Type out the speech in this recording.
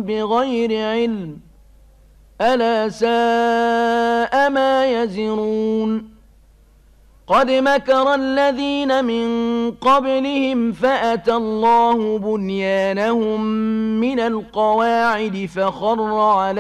بغير علم ألا ساء ما يزرون قد مكر الذين من قبلهم فأتى الله بنيانهم من القواعد فخر عليهم